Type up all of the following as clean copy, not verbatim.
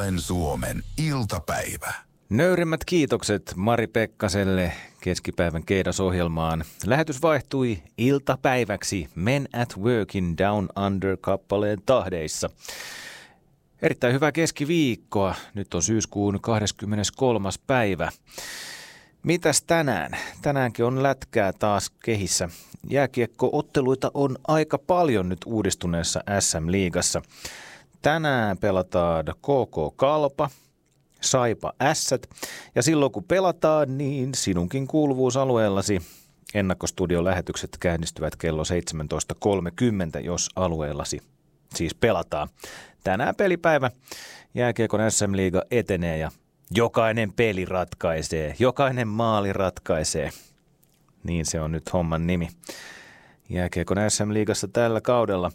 Puolen Suomen iltapäivä. Nöyrimmät kiitokset Mari Pekkaselle keskipäivän keidasohjelmaan. Lähetys vaihtui iltapäiväksi Men at Workin Down Under -kappaleen tahdeissa. Erittäin hyvää keskiviikkoa. Nyt on syyskuun 23. päivä. Mitäs tänään? Tänäänkin on lätkää taas kehissä. Jääkiekko-otteluita on aika paljon nyt uudistuneessa SM-liigassa. Tänään pelataan KK Kalpa, Saipa Ässät. Ja silloin kun pelataan, niin sinunkin kuuluvuusalueellasi ennakkostudion-lähetykset käynnistyvät kello 17.30, jos alueellasi siis pelataan. Tänään pelipäivä, jääkiekon SM-liiga etenee ja jokainen peli ratkaisee, jokainen maali ratkaisee. Niin se on nyt homman nimi. Jääkiekon SM-liigassa tällä kaudella.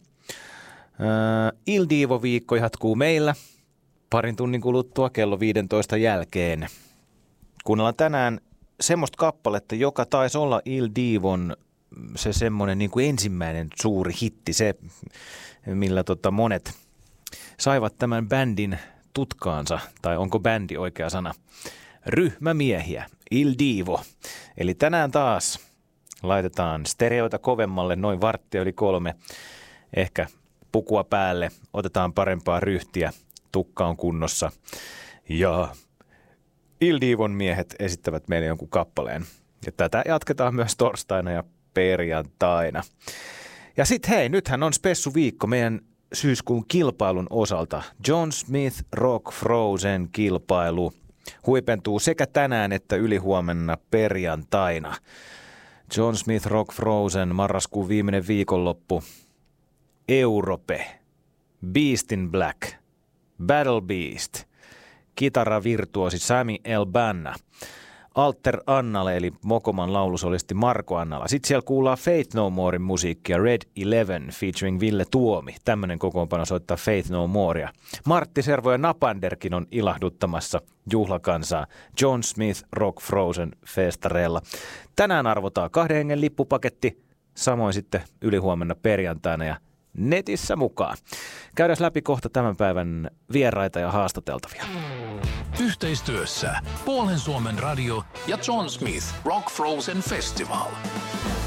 Il Divo-viikko jatkuu meillä parin tunnin kuluttua kello 15 jälkeen. Kuunnellaan tänään semmoista kappaletta, joka taisi olla Il Divon se semmoinen niin kuin ensimmäinen suuri hitti, se millä monet saivat tämän bändin tutkaansa, tai onko bändi oikea sana, ryhmämiehiä, Il Divo. Eli tänään taas laitetaan stereoita kovemmalle, noin varttia yli 3, ehkä pukua päälle, otetaan parempaa ryhtiä, tukka on kunnossa ja Il Divon miehet esittävät meille jonkun kappaleen. Ja tätä jatketaan myös torstaina ja perjantaina. Ja sitten hei, nythän on spessu viikko meidän syyskuun kilpailun osalta. John Smith Rock Frozen -kilpailu huipentuu sekä tänään että ylihuomenna perjantaina. John Smith Rock Frozen, marraskuun viimeinen viikonloppu. Europe, Beast in Black, Battle Beast, kitaravirtuosi Sami El Banna, Alter Annalle eli Mokoman laulusolisti Marko Annala. Sitten siellä kuullaan Faith No Morein musiikkia, Red 11 featuring Ville Tuomi. Tämmöinen kokoonpano soittaa Faith No Morea. Martti Servo ja Napanderkin on ilahduttamassa juhlakansaa John Smith Rock Frozen -festareilla. Tänään arvotaan 2 hengen lippupaketti, samoin sitten ylihuomenna perjantaina ja netissä mukaan. Käydään läpi kohta tämän päivän vieraita ja haastateltavia. Yhteistyössä Puolen Suomen radio ja John Smith Rock Frozen Festival.